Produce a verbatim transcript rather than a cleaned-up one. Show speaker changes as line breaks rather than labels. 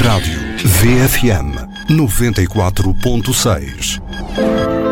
Rádio V F M noventa e quatro ponto seis.